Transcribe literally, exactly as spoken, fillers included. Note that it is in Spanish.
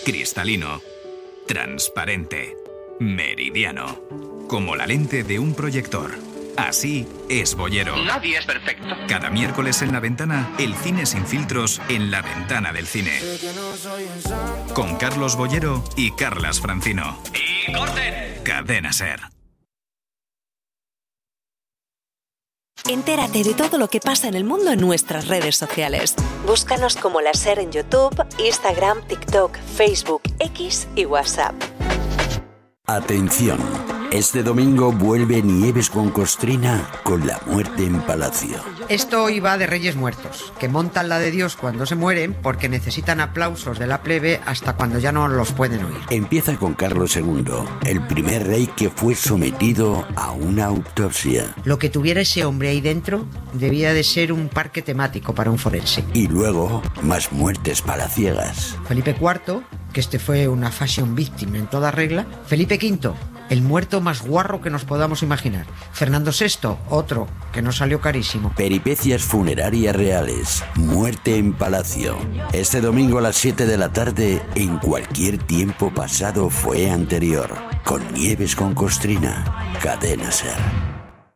cristalino, transparente, meridiano, como la lente de un proyector. Así es Bollero. Nadie es perfecto. Cada miércoles en La Ventana, el cine sin filtros en la ventana del cine. Con Carlos Bollero y Carlas Francino. ¡Y corten! Cadena Ser. Entérate de todo lo que pasa en el mundo en nuestras redes sociales. Búscanos como La Ser en YouTube, Instagram, TikTok, Facebook, X y WhatsApp. Atención, este domingo vuelve Nieves con Costrina con La Muerte en Palacio. Esto hoy va de Reyes Muertos, que montan la de Dios cuando se mueren porque necesitan aplausos de la plebe hasta cuando ya no los pueden oír. Empieza con Carlos segundo, el primer rey que fue sometido a una autopsia. Lo que tuviera ese hombre ahí dentro debía de ser un parque temático para un forense. Y luego, más muertes palaciegas. Felipe cuarto, que este fue una fashion victim en toda regla. Felipe quinto, el muerto más guarro que nos podamos imaginar. Fernando sexto, otro que nos salió carísimo. Peripecias funerarias reales. Muerte en Palacio. Este domingo a las siete de la tarde, en cualquier tiempo pasado fue anterior. Con Nieves con Costrina. Cadena Ser.